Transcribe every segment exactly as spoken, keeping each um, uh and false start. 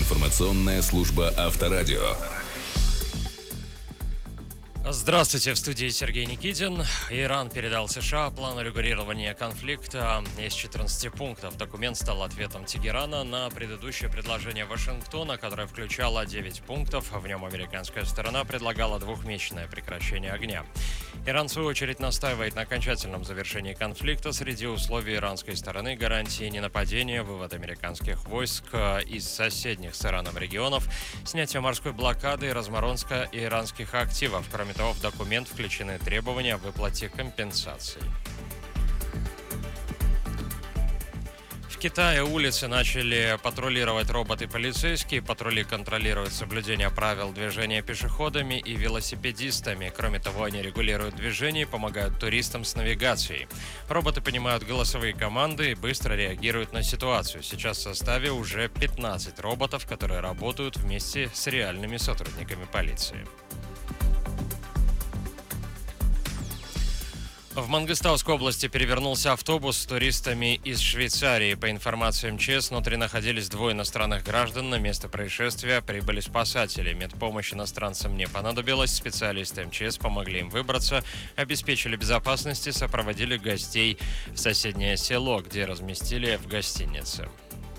Информационная служба Авторадио. Здравствуйте, в студии Сергей Никитин. Иран передал США план урегулирования конфликта из четырнадцати пунктов. Документ стал ответом Тегерана на предыдущее предложение Вашингтона, которое включало девять пунктов. В нем американская сторона предлагала двухмесячное прекращение огня. Иран, в свою очередь, настаивает на окончательном завершении конфликта. Среди условий иранской стороны гарантии ненападения, вывод американских войск из соседних с Ираном регионов, снятие морской блокады и разморозка иранских активов. Кроме того, в документ включены требования о выплате компенсаций. В Китае улицы начали патрулировать роботы-полицейские. Патрули контролируют соблюдение правил движения пешеходами и велосипедистами. Кроме того, они регулируют движение и помогают туристам с навигацией. Роботы понимают голосовые команды и быстро реагируют на ситуацию. Сейчас в составе уже пятнадцать роботов, которые работают вместе с реальными сотрудниками полиции. В Мангыстауской области перевернулся автобус с туристами из Швейцарии. По информации МЧС, внутри находились двое иностранных граждан. На место происшествия прибыли спасатели. Медпомощь иностранцам не понадобилась. Специалисты МЧС помогли им выбраться, обеспечили безопасность и сопроводили гостей в соседнее село, где разместили в гостинице.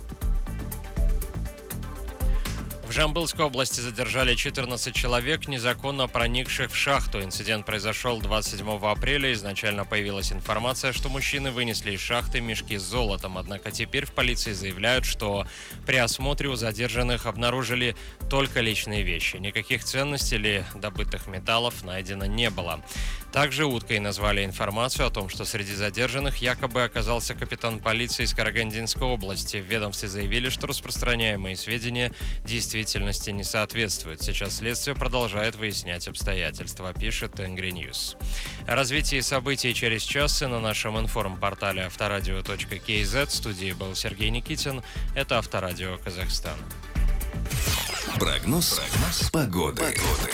В Жамбылской области задержали четырнадцать человек, незаконно проникших в шахту. Инцидент произошел двадцать седьмого апреля. Изначально появилась информация, что мужчины вынесли из шахты мешки с золотом. Однако теперь в полиции заявляют, что при осмотре у задержанных обнаружили только личные вещи. Никаких ценностей или добытых металлов найдено не было. Также уткой назвали информацию о том, что среди задержанных якобы оказался капитан полиции из Карагандинской области. В ведомстве заявили, что распространяемые сведения действительности не соответствуют. Сейчас следствие продолжает выяснять обстоятельства, пишет Тенгри Ньюс. О развитии событий через час и на нашем информпортале авторадио точка кей зет. В студии был Сергей Никитин. Это Авторадио Казахстан. Прогноз, Прогноз погоды. погоды.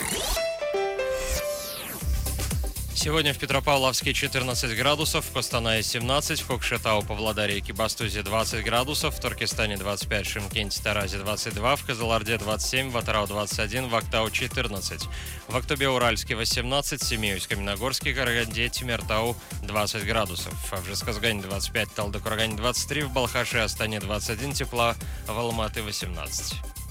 Сегодня в Петропавловске четырнадцать градусов, в Костанае семнадцать, в Кокшетау, Павлодаре и Кибастузе двадцать градусов, в Туркестане двадцать пять, в Шымкенте, Таразе двадцать два, в Кызылорде двадцать семь, в Атырау двадцать один, в Актау четырнадцать, в Актобе-Уральске восемнадцать, в Семеюсь, Каменогорске, Караганде, Темиртау двадцать градусов, в Жезказгане двадцать пять, в Талдыкургане двадцать три, в Балхаше, Астане двадцать один, тепла, в Алматы восемнадцать.